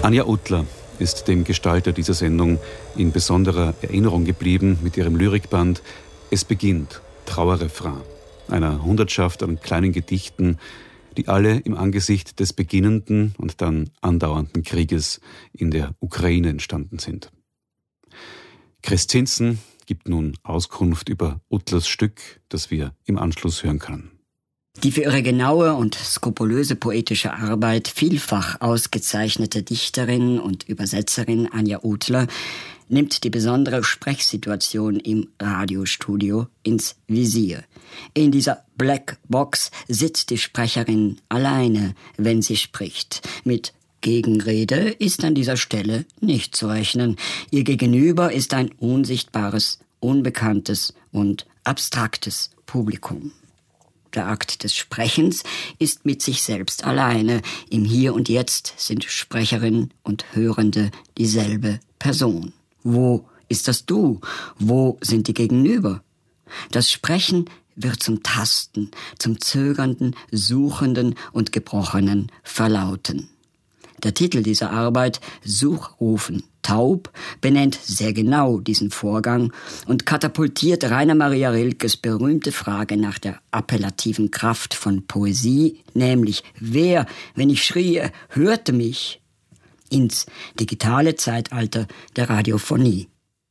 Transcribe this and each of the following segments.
Anja Uttler ist dem Gestalter dieser Sendung in besonderer Erinnerung geblieben mit ihrem Lyrikband Es beginnt, Trauerrefrain, einer Hundertschaft an kleinen Gedichten, die alle im Angesicht des beginnenden und dann andauernden Krieges in der Ukraine entstanden sind. Chris Zinsen gibt nun Auskunft über Uttlers Stück, das wir im Anschluss hören können. Die für ihre genaue und skrupulöse poetische Arbeit vielfach ausgezeichnete Dichterin und Übersetzerin Anja Uttler nimmt die besondere Sprechsituation im Radiostudio ins Visier. In dieser Black Box sitzt die Sprecherin alleine, wenn sie spricht. Mit Gegenrede ist an dieser Stelle nicht zu rechnen. Ihr Gegenüber ist ein unsichtbares, unbekanntes und abstraktes Publikum. Der Akt des Sprechens ist mit sich selbst alleine. Im Hier und Jetzt sind Sprecherin und Hörende dieselbe Person. Wo ist das Du? Wo sind die Gegenüber? Das Sprechen wird zum Tasten, zum zögernden, suchenden und gebrochenen Verlauten. Der Titel dieser Arbeit, Suchrufen taub, benennt sehr genau diesen Vorgang und katapultiert Rainer Maria Rilkes berühmte Frage nach der appellativen Kraft von Poesie, nämlich wer, wenn ich schrie, hörte mich, ins digitale Zeitalter der Radiophonie.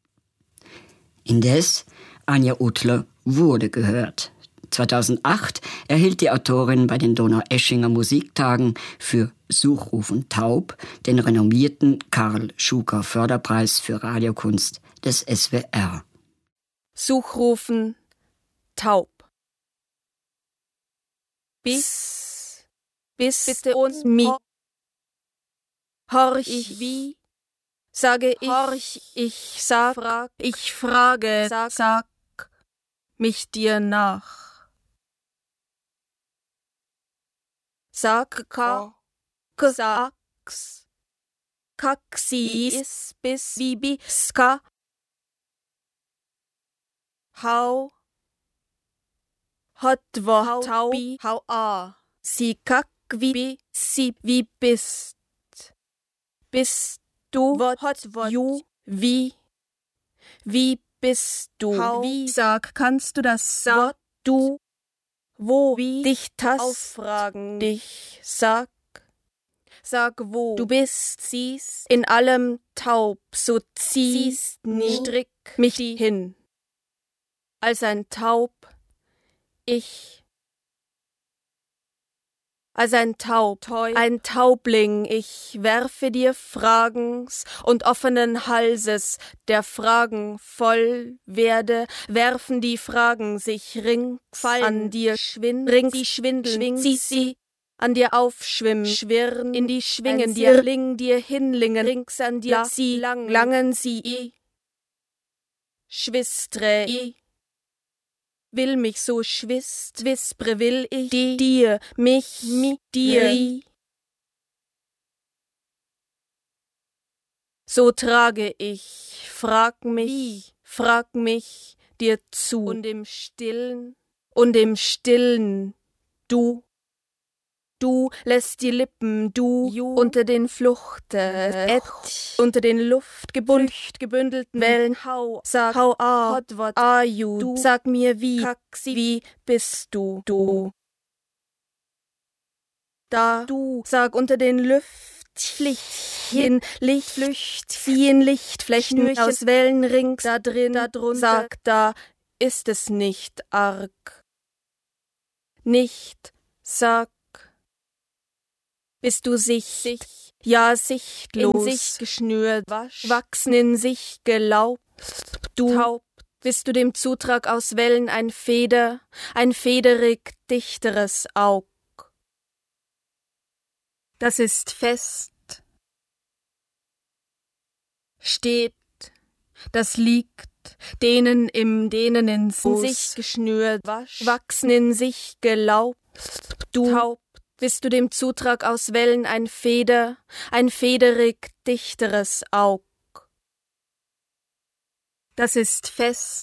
Indes, Anja Uttler wurde gehört. 2008 erhielt die Autorin bei den Donaueschinger Musiktagen für Suchrufen taub den renommierten Karl Schuker Förderpreis für Radiokunst des SWR. Suchrufen taub. Bis bitte uns mi. Horch ich wie, sage ich, horch ich, sag, ich frage, sag mich dir nach. Sag sag's, kaxi is bis bibi ska. How hot wo taubi how a si kak wie si wie bist. Bist du hot wo you wie bist du how, wie sag kannst du das sag du wo wie dich das auffragen dich sag wo du bist siehst in allem taub so ziehst nie strick mich hin als ein Taub als ein Taubling, ich werfe dir Fragens und offenen Halses, der Fragen voll werde, werfen die Fragen sich rings an dir rings schwindeln, sie an dir aufschwimmen, schwirren in die Schwingen, dir ling, dir hinlingen, rings an dir sie langen sie Schwistre will mich so wispre will ich dir, mich, dir. So trage ich, frag mich dir zu. Und im Stillen, du lässt die Lippen, unter den unter den luftgebündelten Wellen, sag, how are you, du, sag mir wie bist du, da, du, sag unter den Lichtflächen aus Wellen rings, da drunter, sag, da ist es nicht arg, nicht, sag, bist du sichtlos, in sich geschnürt, wachsen in sich gelaubt, du taub, bist du dem Zutrag aus Wellen ein federig dichteres Aug. Das ist fest, steht, das liegt, denen in sich geschnürt, wachsen in sich gelaubt, du taub, bist du dem Zutrag aus Wellen ein federig dichteres Aug. Das ist fest,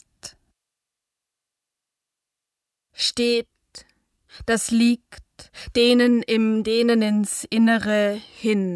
steht, das liegt, denen ins Innere hin.